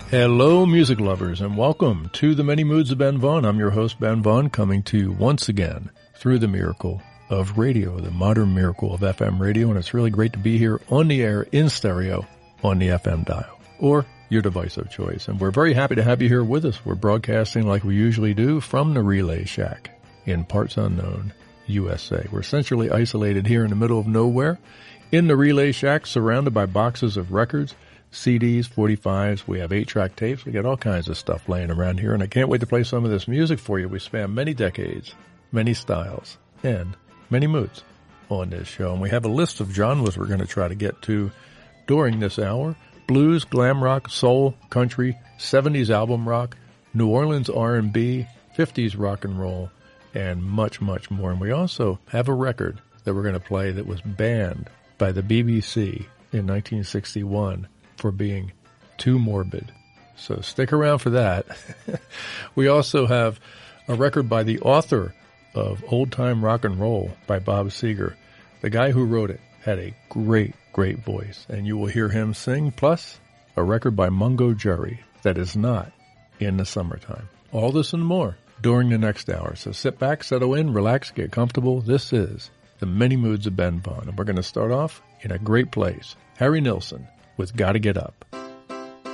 Hello, music lovers, and welcome to the Many Moods of Ben Vaughn. I'm your host, Ben Vaughn, coming to you once again through the miracle of radio, the modern miracle of FM radio, and it's really great to be here on the air in stereo on the FM dial, or your device of choice. And we're very happy to have you here with us. We're broadcasting like we usually do from the Relay Shack in parts unknown, USA. We're essentially isolated here in the middle of nowhere in the Relay Shack, surrounded by boxes of records, CDs, 45s, we have 8-track tapes, we got all kinds of stuff laying around here, and I can't wait to play some of this music for you. We span many decades, many styles, and many moods on this show, and we have a list of genres we're going to try to get to during this hour: blues, glam rock, soul, country, 70s album rock, New Orleans R&B, 50s rock and roll, and much, much more. And we also have a record that we're going to play that was banned by the BBC in 1961 for being too morbid. So stick around for that. We also have a record by the author of Old Time Rock and Roll by Bob Seger. The guy who wrote it had a great, great voice, and you will hear him sing, plus a record by Mungo Jerry that is not in the summertime. All this and more during the next hour. So sit back, settle in, relax, get comfortable. This is the Many Moods of Ben Vaughn, and we're going to start off in a great place. Harry Nilsson with Gotta Get Up.